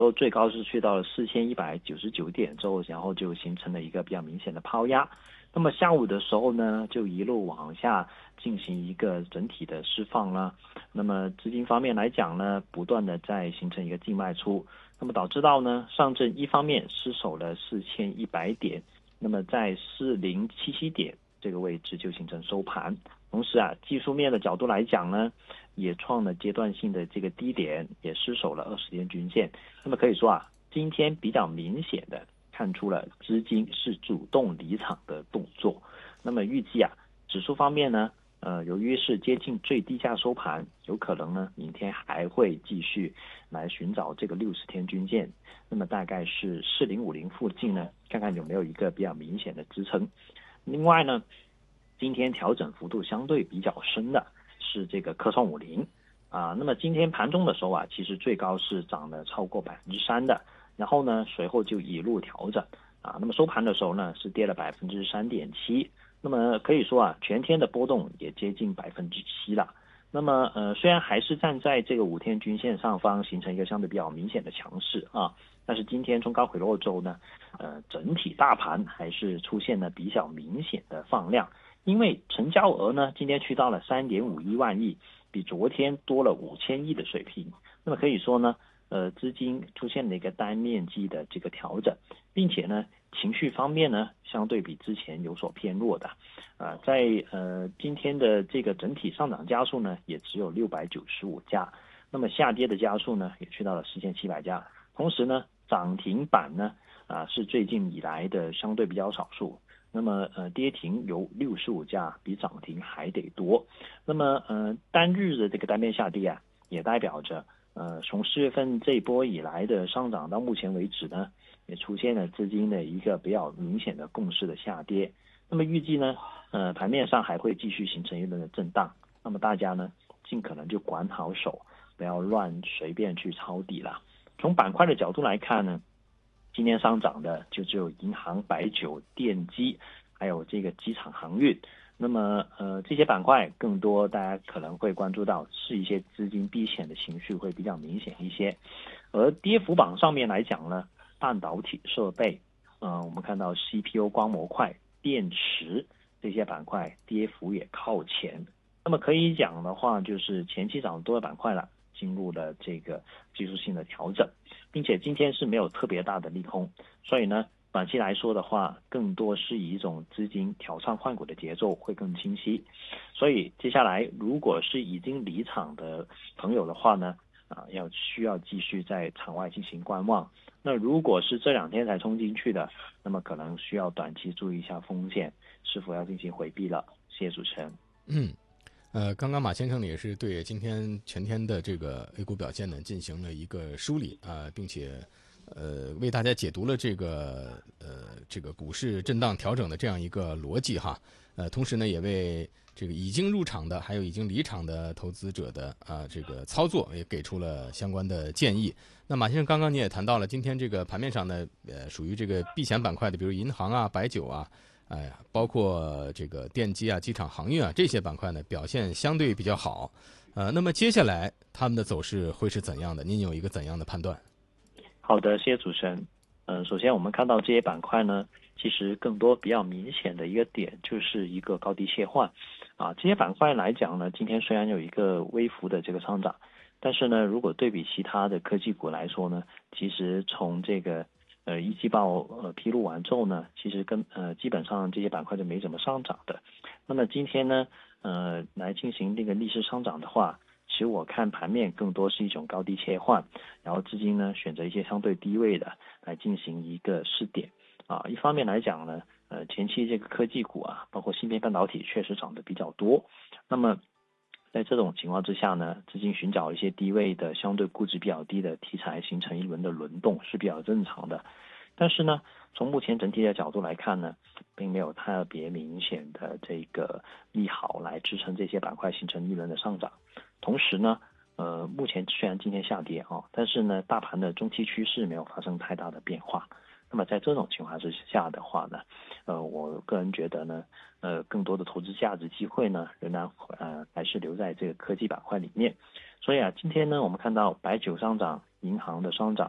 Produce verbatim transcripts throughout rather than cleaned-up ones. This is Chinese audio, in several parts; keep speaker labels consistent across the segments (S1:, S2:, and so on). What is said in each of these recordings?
S1: 后最高是去到了四千一百九十九点之后，然后就形成了一个比较明显的抛压。那么下午的时候呢，就一路往下进行一个整体的释放了。那么资金方面来讲呢，不断的在形成一个净卖出，那么导致到呢，上证一方面失守了四千一百点，那么在四零七七点这个位置就形成收盘。同时啊，技术面的角度来讲呢，也创了阶段性的这个低点，也失守了二十天均线。那么可以说啊，今天比较明显的看出了资金是主动离场的动作。那么预计啊，指数方面呢，呃，由于是接近最低价收盘，有可能呢，明天还会继续来寻找这个六十天均线。那么大概是四零五零附近呢，看看有没有一个比较明显的支撑。另外呢，今天调整幅度相对比较深的是这个科创五零啊，那么今天盘中的时候啊，其实最高是涨了超过百分之三的，然后呢，随后就一路调整啊，那么收盘的时候呢，是跌了百分之三点七，那么可以说啊，全天的波动也接近百分之七了。那么呃，虽然还是站在这个五天均线上方，形成一个相对比较明显的强势啊，但是今天冲高回落之后呢，呃，整体大盘还是出现了比较明显的放量。因为成交额呢，今天去到了三点五一万亿，比昨天多了五千亿的水平。那么可以说呢，呃，资金出现了一个单面积的这个调整，并且呢，情绪方面呢，相对比之前有所偏弱的。啊、呃，在呃今天的这个整体上涨家数呢，也只有六百九十五家，那么下跌的家数呢，也去到了四千七百家。同时呢，涨停板呢，啊、呃、是最近以来的相对比较少数。那么呃跌停有六十五家，比涨停还得多。那么呃单日的这个单边下跌啊，也代表着呃从四月份这一波以来的上涨到目前为止呢，也出现了资金的一个比较明显的共识的下跌。那么预计呢，呃盘面上还会继续形成一轮的震荡。那么大家呢，尽可能就管好手，不要乱随便去抄底了。从板块的角度来看呢，今天上涨的就只有银行、白酒、电机，还有这个机场航运。那么呃这些板块更多大家可能会关注到是一些资金避险的情绪会比较明显一些。而跌幅榜上面来讲呢，半导体设备，呃我们看到 C P U 光模块、电池这些板块跌幅也靠前。那么可以讲的话，就是前期涨多的板块了，进入了这个技术性的调整，并且今天是没有特别大的利空，所以呢，短期来说的话，更多是以一种资金调仓换股的节奏会更清晰。所以接下来，如果是已经离场的朋友的话呢，啊，要需要继续在场外进行观望。那如果是这两天才冲进去的，那么可能需要短期注意一下风险，是否要进行回避了。谢谢主持人。
S2: 嗯。呃，刚刚马先生呢也是对今天全天的这个 A 股表现呢进行了一个梳理啊、呃，并且呃为大家解读了这个呃这个股市震荡调整的这样一个逻辑哈。呃，同时呢也为这个已经入场的还有已经离场的投资者的啊、呃、这个操作也给出了相关的建议。那马先生刚刚你也谈到了今天这个盘面上呢，呃属于这个避险板块的，比如银行啊、白酒啊。哎呀，包括这个电机啊、机场航运啊这些板块呢，表现相对比较好。呃，那么接下来他们的走势会是怎样的？您有一个怎样的判断？
S1: 好的，谢谢主持人。嗯、呃，首先我们看到这些板块呢，其实更多比较明显的一个点就是一个高低切换。啊，这些板块来讲呢，今天虽然有一个微幅的这个上涨，但是呢，如果对比其他的科技股来说呢，其实从这个呃一季报呃披露完之后呢，其实跟呃基本上这些板块就没怎么上涨的。那么今天呢，呃来进行这个逆势上涨的话，其实我看盘面更多是一种高低切换，然后资金呢选择一些相对低位的来进行一个试点啊。一方面来讲呢，呃前期这个科技股啊，包括芯片半导体确实涨得比较多。那么在这种情况之下呢，资金寻找一些低位的相对估值比较低的题材，形成一轮的轮动是比较正常的。但是呢，从目前整体的角度来看呢，并没有特别明显的这个利好来支撑这些板块形成一轮的上涨。同时呢，呃，目前虽然今天下跌啊，但是呢，大盘的中期趋势没有发生太大的变化。那么在这种情况之下的话呢，呃，我个人觉得呢，呃，更多的投资价值机会呢，仍然呃还是留在这个科技板块里面。所以啊，今天呢，我们看到白酒上涨，银行的上涨，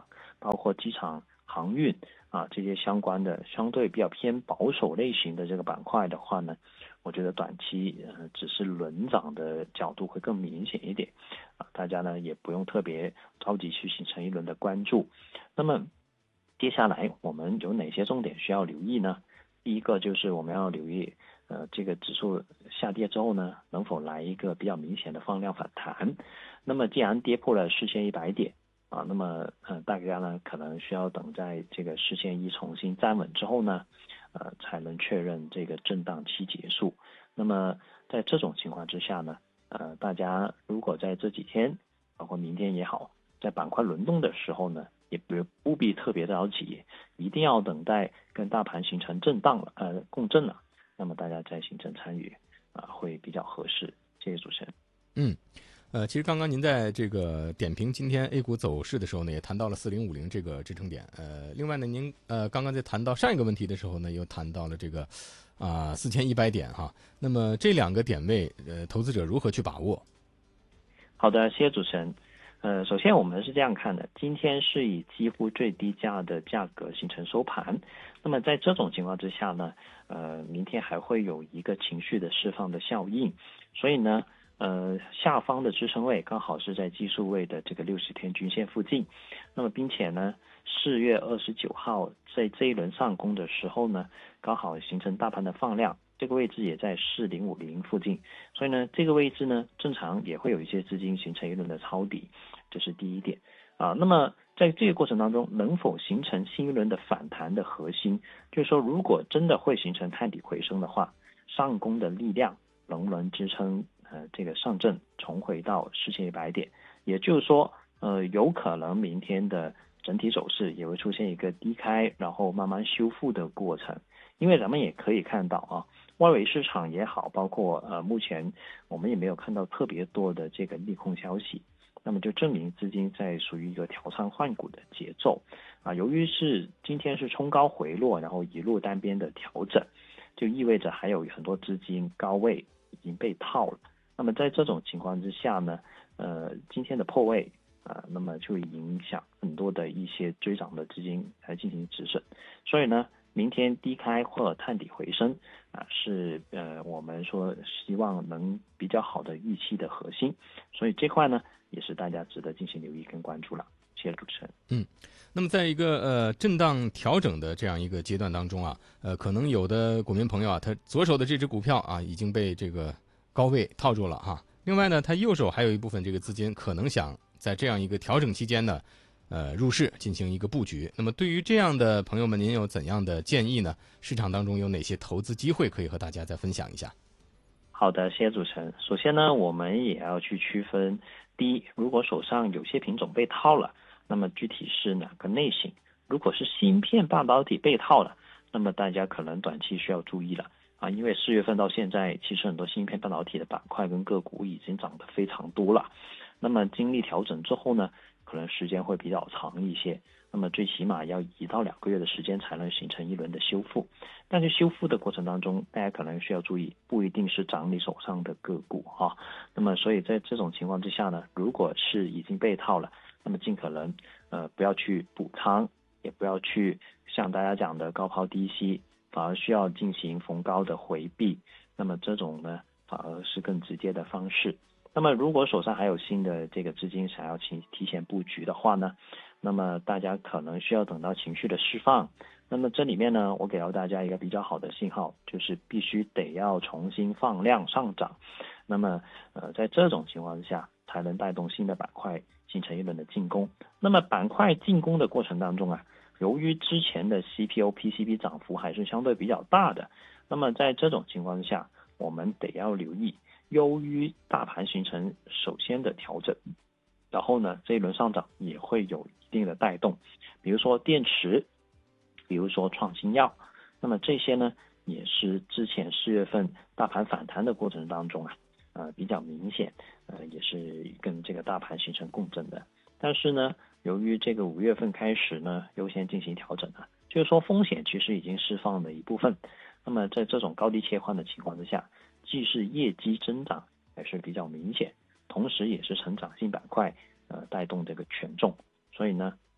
S1: 包括机场、航运啊这些相关的相对比较偏保守类型的这个板块的话呢，我觉得短期呃只是轮涨的角度会更明显一点啊，大家呢也不用特别着急去形成一轮的关注。那么接下来我们有哪些重点需要留意呢？第一个就是我们要留意呃这个指数下跌之后呢，能否来一个比较明显的放量反弹。那么既然跌破了四千一百点啊，那么呃大家呢可能需要等在这个四千一重新站稳之后呢，呃才能确认这个震荡期结束。那么在这种情况之下呢，呃大家如果在这几天包括明天也好，在板块轮动的时候呢，也不不必特别着急，一定要等待跟大盘形成震荡了，呃共振了，那么大家再形成参与啊、呃，会比较合适。谢谢主持人。
S2: 嗯。呃，其实刚刚您在这个点评今天 A 股走势的时候呢，也谈到了四零五零这个支撑点。呃，另外呢，您呃刚刚在谈到上一个问题的时候呢，又谈到了这个啊四千一百点哈。那么这两个点位，呃，投资者如何去把握？
S1: 好的，谢谢主持人。呃，首先我们是这样看的，今天是以几乎最低价的价格形成收盘。那么在这种情况之下呢，呃，明天还会有一个情绪的释放的效应，所以呢。呃，下方的支撑位刚好是在技术位的这个六十天均线附近，那么并且呢，四月二十九号在这一轮上攻的时候呢，刚好形成大盘的放量，这个位置也在四零五零附近，所以呢，这个位置呢，正常也会有一些资金形成一轮的抄底，这是第一点啊。那么在这个过程当中，能否形成新一轮的反弹的核心，就是说，如果真的会形成探底回升的话，上攻的力量能不能支撑？呃，这个上证重回到四千一百点，也就是说，呃，有可能明天的整体走势也会出现一个低开，然后慢慢修复的过程。因为咱们也可以看到啊，外围市场也好，包括呃，目前我们也没有看到特别多的这个利空消息，那么就证明资金在属于一个调仓换股的节奏啊。由于是今天是冲高回落，然后一路单边的调整，就意味着还有很多资金高位已经被套了。那么在这种情况之下呢，呃，今天的破位啊、呃，那么就影响很多的一些追涨的资金来进行止损，所以呢，明天低开或者探底回升啊、呃，是呃我们说希望能比较好的预期的核心，所以这块呢也是大家值得进行留意跟关注了。谢谢主持人。
S2: 嗯，那么在一个呃震荡调整的这样一个阶段当中啊，呃，可能有的股民朋友啊，他左手的这只股票啊已经被这个高位套住了哈。另外呢，他右手还有一部分这个资金，可能想在这样一个调整期间呢，呃，入市进行一个布局。那么对于这样的朋友们，您有怎样的建议呢？市场当中有哪些投资机会可以和大家再分享一下？
S1: 好的，谢谢主持人。首先呢，我们也要去区分，第一，如果手上有些品种被套了，那么具体是哪个类型？如果是芯片半导体被套了，那么大家可能短期需要注意了啊，因为四月份到现在，其实很多芯片半导体的板块跟个股已经涨得非常多了。那么经历调整之后呢，可能时间会比较长一些，那么最起码要一到两个月的时间才能形成一轮的修复。但是修复的过程当中，大家可能需要注意，不一定是涨你手上的个股哈。那么所以在这种情况之下呢，如果是已经被套了，那么尽可能呃不要去补仓，也不要去像大家讲的高抛低吸，反而需要进行逢高的回避。那么这种呢，反而是更直接的方式。那么如果手上还有新的这个资金想要提提前布局的话呢，那么大家可能需要等到情绪的释放。那么这里面呢，我给到大家一个比较好的信号，就是必须得要重新放量上涨。那么呃，在这种情况之下，才能带动新的板块形成一轮的进攻。那么板块进攻的过程当中啊，由于之前的 C P O P C B 涨幅还是相对比较大的，那么在这种情况之下，我们得要留意，由于大盘形成首先的调整，然后呢，这一轮上涨也会有一定的带动，比如说电池，比如说创新药，那么这些呢，也是之前四月份大盘反弹的过程当中啊，呃比较明显，呃也是跟这个大盘形成共振的。但是呢，由于这个五月份开始呢，优先进行调整了，就是说风险其实已经释放了一部分。那么在这种高低切换的情况之下，既是业绩增长还是比较明显，同时也是成长性板块呃带动这个权重，所以呢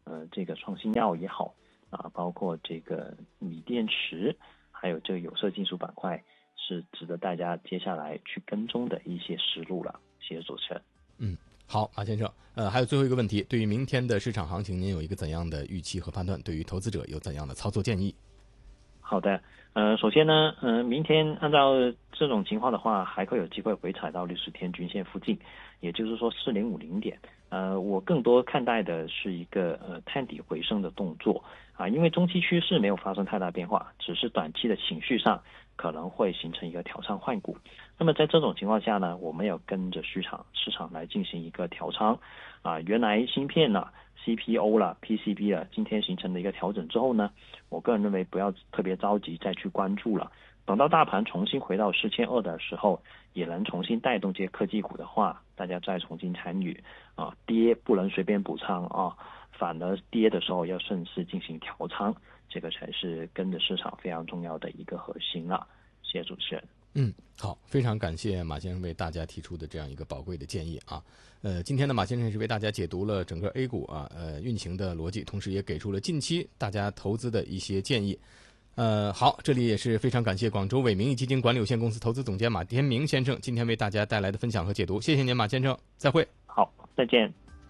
S1: 呃这个创新药也好啊，包括这个锂电池，还有这个有色金属板块，是值得大家接下来去跟踪的一些思路了。谢谢主持人。
S2: 嗯，好，马先生，呃，还有最后一个问题，对于明天的市场行情，您有一个怎样的预期和判断？对于投资者有怎样的操作建议？
S1: 好的，呃，首先呢，呃，明天按照这种情况的话，还会有机会回踩到六十天均线附近，也就是说四零五零点。呃，我更多看待的是一个呃探底回升的动作啊，因为中期趋势没有发生太大变化，只是短期的情绪上可能会形成一个调仓换股。那么在这种情况下呢，我们要跟着市场市场来进行一个调仓啊。原来芯片呢、C P O 了、P C B 了，今天形成的一个调整之后呢，我个人认为不要特别着急再去关注了。等到大盘重新回到四千二的时候，也能重新带动这些科技股的话，大家再重新参与啊。跌不能随便补仓啊，反而跌的时候要顺势进行调仓，这个才是跟着市场非常重要的一个核心了。谢谢主持人。
S2: 嗯，好，非常感谢马先生为大家提出的这样一个宝贵的建议啊。呃，今天的马先生是为大家解读了整个 A 股啊呃运行的逻辑，同时也给出了近期大家投资的一些建议。呃，好，这里也是非常感谢广州伟名义基金管理有限公司投资总监马天明先生今天为大家带来的分享和解读，谢谢您，马先生，再会。
S1: 好，再見。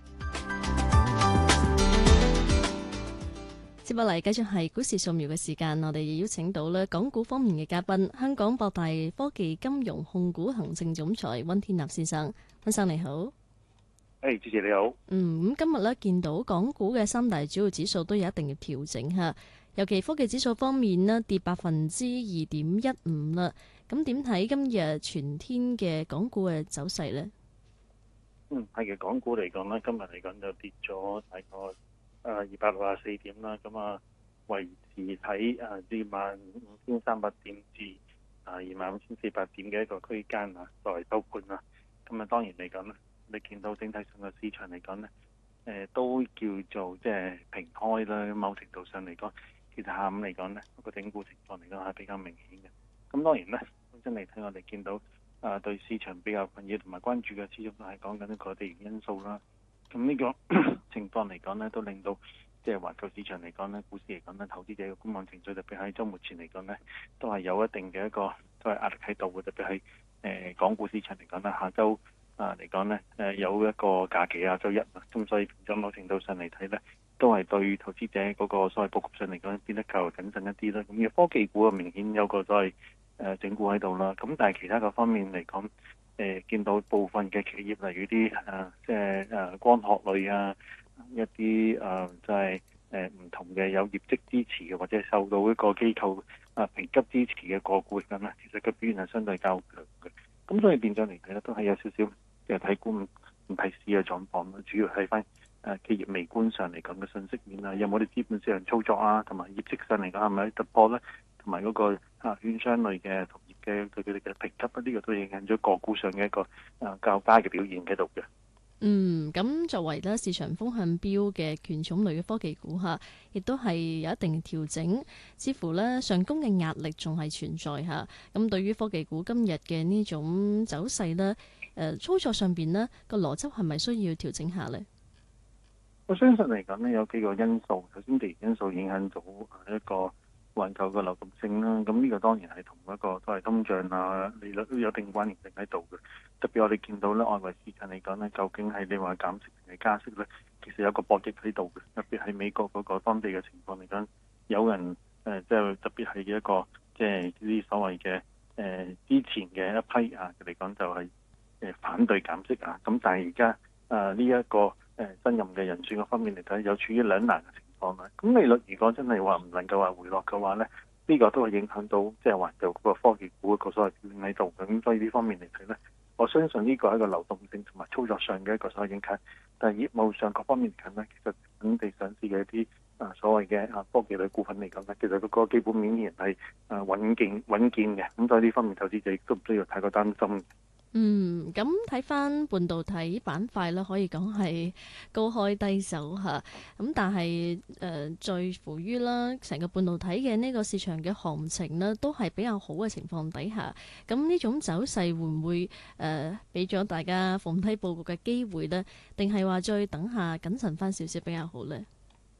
S3: 接落嚟繼續係股市掃描嘅時間，我哋邀請到咧港股方面嘅嘉賓，香港博大科技金融控股行政總裁溫天納先生。溫生你好。
S4: 誒，主持你好。
S3: 嗯，咁今日咧見到港股嘅三大主要指數都有一定嘅調整嚇，尤其科技指數方面呢跌百分之二點一五啦。咁點睇今日全天嘅港股嘅走勢呢？
S4: 嗯，係嘅，港股嚟講咧，今日嚟講就跌咗大概誒二百六十四點啦，咁啊維持喺誒二萬五千三百點至啊二萬五千四百點嘅一個區間啊作為收盤啦。咁啊當然嚟講咧，你見到整體上嘅市場嚟講咧，誒、呃、都叫做即係平開啦。某程度上嚟講，其實下午嚟講咧，個整固情況嚟講係比較明顯嘅。咁當然咧，本身嚟睇我哋見到啊、呃、對市場比較困擾同埋關注嘅，始終都係講緊一個地緣因素啦。咁呢個情況嚟講咧，都令到即係環球市場嚟講咧，股市嚟講咧，投資者嘅觀望情緒，特別喺週末前嚟講咧，都係有一定嘅一個都係壓力喺度嘅。特別係誒港股市場嚟講咧，下週啊嚟講咧，誒有一個假期啊，週一啊，咁所以從某程度上嚟睇咧，都係對投資者嗰個所謂佈局上嚟講變得較為謹慎一啲啦。咁嘅科技股啊，明顯有個所謂誒整固喺度啦。咁但係其他個方面嚟講，誒、呃、見到部分嘅企業，例如啲誒即係誒光學類啊，一啲誒即係誒唔同嘅有業績支持嘅，或者受到一個機構啊評級支持嘅個股咁啦，其實個表現係相對較強嘅。咁所以變咗嚟睇咧，都係有少少即係睇股唔睇市嘅狀況啦。主要睇翻誒企業微觀上嚟講嘅信息面啊，有冇啲資本市場操作啊，同埋業績上嚟講係咪突破咧？同埋嗰個啊券商類嘅同業嘅對佢哋嘅評級，呢、這個都影響咗個股上嘅一個啊較佳嘅表現喺度嘅。
S3: 嗯，咁作為咧市場風向標嘅權重類嘅科技股嚇，亦都係有一定嘅調整，似乎咧上攻嘅壓力仲係存在嚇。咁對於科技股今日嘅呢種走勢咧，誒、呃、操作上邊呢個邏輯係咪需要調整下呢？
S4: 我相信嚟講呢，有幾個因素，首先地緣因素影響到一個環球嘅流動性啦，咁呢個當然係同一個都係通脹啊、利率都有一定關聯性喺度嘅。特別我哋見到咧，外圍市場嚟講咧，究竟係你話減息定係加息咧，其實有個博弈喺度嘅。特別係美國嗰個當地嘅情況嚟講，有人誒即係特別係一個即係呢啲所謂嘅誒、呃、之前嘅一批啊嚟講就係、是、誒、呃、反對減息啊，咁但係而家誒呢一個誒、呃、新任嘅人選嘅方面嚟睇，有處於兩難嘅情況。咁利率如果真係話唔能夠話回落嘅話咧，呢、這個都會影響到即係環球嗰個科技股個所謂表現喺度嘅。咁所以呢方面嚟睇咧，我相信呢個係一個流動性同埋操作上嘅一個所謂影響。但係業務上各方面嚟講咧，其實本地上市嘅一啲啊所謂嘅啊科技類股份嚟講咧，其實嗰個基本面依然係啊穩健穩健嘅。咁所以呢方面投資者亦都唔需要太過擔心。
S3: 嗯，咁睇翻半導體板塊咧，可以講係高開低走嚇。咁但係誒，在乎於啦，成個半導體嘅呢個市場嘅行情呢，都係比較好嘅情況底下，咁呢種走勢會唔會誒俾咗大家逢低佈局嘅機會呢？定係話再等下謹慎翻少少比較好呢？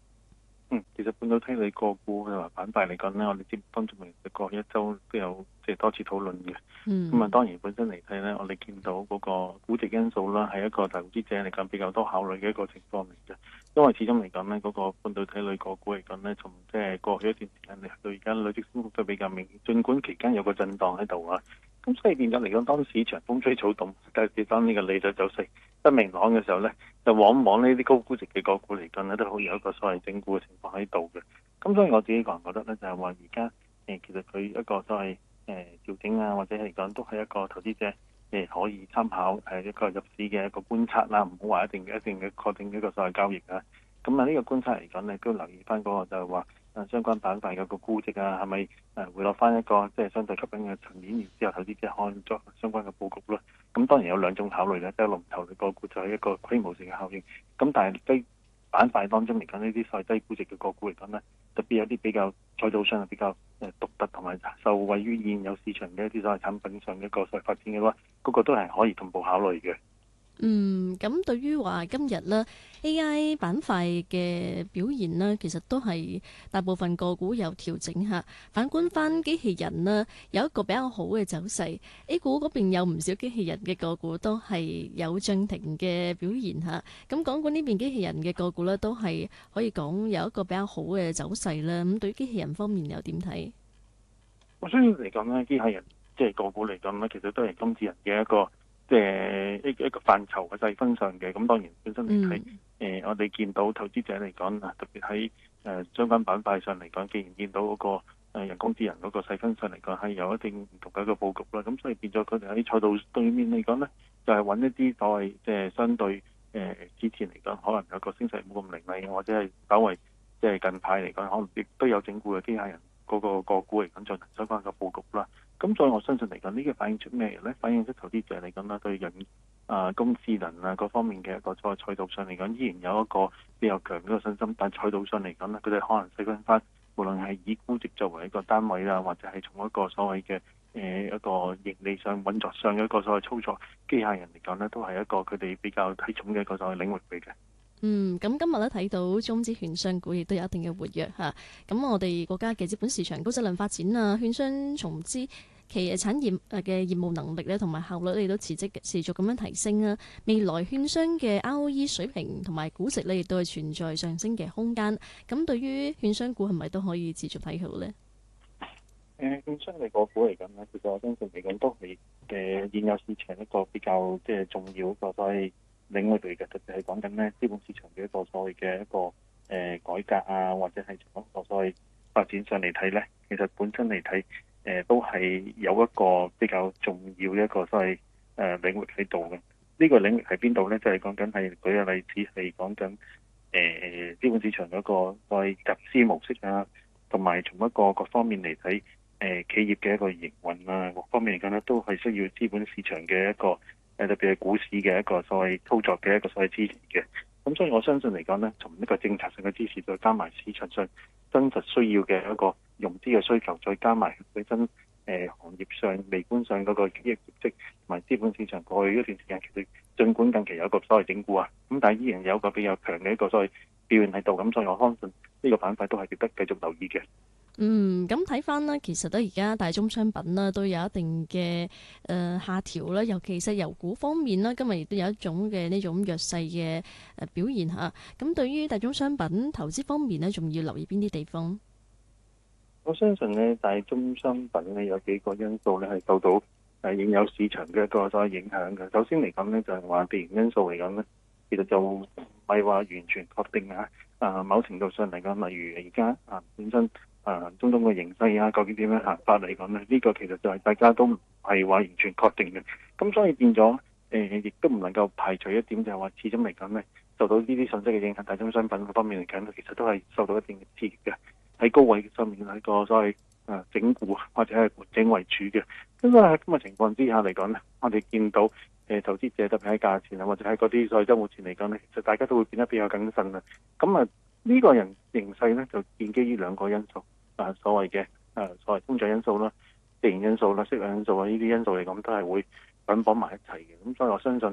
S4: 實半導體類個股同埋板塊嚟講咧，我哋節目當中嘅過去一週都有即係多次討論嘅。
S3: 嗯。
S4: 咁啊，當然本身嚟睇咧，我哋見到嗰個估值因素啦，係一個投資者嚟講比較多考慮嘅一個情況嚟嘅。因為始終嚟講咧，嗰個半導體類個股嚟講咧，從即係過去一段時間嚟到而家累積升幅都比較明顯，儘管期間有個震盪喺度啊。咁所以變咗嚟講，當市場風吹草動，特別當呢個利率走勢不明朗嘅時候咧，就往往呢啲高估值嘅個股嚟講咧，都好有一個所謂整固嘅情況喺度嘅。咁所以我自己個人覺得咧，就係話而家誒其實佢一個所謂誒調整啊，或者嚟講都係一個投資者誒可以參考誒一個入市嘅一個觀察啦，唔好話一定一定嘅確定一個所謂交易啊。咁啊呢個觀察嚟講咧，都留意翻嗰個就係話誒相關板塊嘅個估值啊，係咪誒回落翻一個即係相對吸引嘅層面，然之後投資者看作相關嘅佈局咯。咁當然有兩種考慮啦，即係龍頭嘅個股就係一個規模性嘅效應。咁但係低板塊當中嚟講，呢啲所謂低估值嘅個股嚟講咧，特別有啲比較賽道上係比較誒獨特同埋受惠於現有市場嘅一啲所謂產品上嘅一個所謂發展嘅話，嗰、那個都係可以同步考慮嘅。
S3: 嗯，咁對於話今日呢 A I 板塊嘅表現呢，其實都係大部分個股有調整下。反觀翻機器人呢，有一個比較好嘅走勢。A 股嗰邊有唔少機器人嘅個股都係有漲停嘅表現下。咁港股呢邊機器人嘅個股呢，都係可以講有一個比較好嘅走勢啦。咁對於機器人方面又點睇？
S4: 我相信嚟講呢，機械人即係個股嚟講呢，其實都係金智人嘅一個。即係一一個範疇嘅細分上嘅，咁當然本身嚟睇，誒、嗯呃、我哋見到投資者嚟講啊，特別喺誒相關板塊上嚟講，既然見到嗰、那個、呃、人工智能嗰個細分上嚟講係有一定唔同嘅一個佈局啦，咁所以變咗佢哋喺賽道對面嚟講咧，就係、是、揾一啲所謂即係相對誒、呃、之前嚟講可能有個升勢冇咁凌厲，或者係稍為即係近排嚟講可能亦都有整固嘅機械人嗰、那個個股嚟講進行相關嘅佈局啦。咁所以我相信嚟講，呢、這個反映出咩咧？反映出投資者嚟講啦，對人啊、工智能啊各方面嘅一個賽賽道上嚟講，依然有一個比較強嘅一個信心。但賽道上嚟講咧，佢哋可能細分翻，無論係以估值作為一個單位啦，或者係從一個所謂嘅誒、呃、一個盈利上運作上嘅一個所謂操作機械人嚟講咧，都係一個佢哋比較睇重嘅一個所謂領域嚟嘅。
S3: 嗯，咁今日咧睇到中資券商股亦都有一定嘅活躍嚇，咁我哋國家嘅資本市場高質量發展啊，券商重資企業產業誒嘅業務能力咧同埋效率亦都持續持續咁樣提升啊，未來券商嘅 R O E 水平同埋估值咧亦都係存在上升嘅空間。咁對於券商股係咪都可以持續睇好呢？
S4: 誒，券商嘅個股嚟講咧，其實我相信嚟講都係嘅現有市場一個比較即係重要一個所謂領域嚟嘅，特別係講緊咧資本市場嘅一個所謂嘅一個誒、呃、改革啊，或者係從一個所謂發展上嚟睇咧，其實本身嚟睇誒都係有一個比較重要嘅一個所謂誒、呃、領域喺度嘅。呢、這個領域喺邊度咧？就係講緊係舉個例子係講緊誒資本市場嗰個所謂集資模式啊，同埋從一個各方面嚟睇誒企業嘅一個營運啊，各方面嚟講咧都係需要資本市場嘅一個。誒特別係股市嘅一個所謂操作嘅一個所謂支持嘅，咁所以我相信嚟講呢，從一個政策上嘅支持，再加埋市場上真實需要嘅一個融資嘅需求，再加埋本身誒行業上微觀上嗰個企業業績同埋資本市場過去一段時間，其實儘管近期有一個所謂整固啊，咁但係依然有一個比較強嘅一個所謂表現喺度，咁所以我相信呢個板塊都係值得繼續留意嘅。
S3: 嗯，咁睇翻呢，其實咧而家大宗商品呢都有一定嘅誒、呃、下調啦，尤其是油股方面啦，今日亦都有一種嘅呢種弱勢嘅誒表現嚇。咁對於大宗商品投資方面呢，仲要留意邊啲地方？
S4: 我相信呢，大宗商品呢有幾個因素呢係受到誒現有市場嘅一個所謂影響嘅。首先嚟講呢，就係話地緣因素嚟講呢，其實就唔係話完全確定啊。啊，某程度上嚟講，例如而家啊本身。啊，中東嘅形勢啊，究竟點樣行法嚟講呢？呢、這個其實就係大家都唔係話完全確定嘅。咁所以變咗，誒、呃、亦都唔能夠排除一點，就係話始終嚟講呢，受到呢啲信息嘅影響，大宗商品方面嚟講，其實都係受到一定嘅刺激嘅。喺高位上面係個所謂啊整固或者係盤整為主嘅。咁所以喺咁嘅情況之下嚟講呢，我哋見到誒、呃、投資者特別喺價錢啊，或者喺嗰啲所謂週末前嚟講呢，其實大家都會變得比較謹慎啦。咁啊呢個人形勢呢，就建基於兩個因素。啊，所謂嘅啊，所謂通脹因素啦、地緣因素啦、息率因素啊，呢啲因素嚟講都係會捆綁埋一齊嘅。咁所以我相信，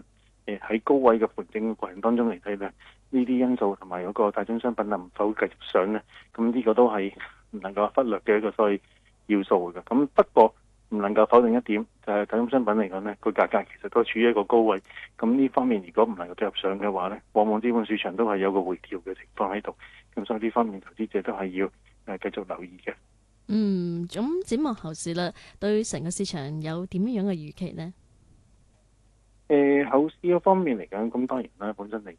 S4: 誒喺高位嘅盤整嘅過程當中嚟睇咧，呢啲因素同埋嗰個大宗商品能否繼續上咧，咁呢個都係唔能夠忽略嘅一個所謂要素嘅。咁不過唔能夠否定一點，就係大宗商品嚟講咧，個價格其實都處於一個高位。咁呢方面如果唔能夠繼續上嘅話咧，往往資本市場都係有個回調嘅情況喺度。咁所以呢方面投資者都係要誒繼續留意嘅。
S3: 嗯，咁展望後市啦，對成個市場有點樣嘅預期呢？
S4: 誒後市嗰方面嚟講，咁當然啦，本身嚟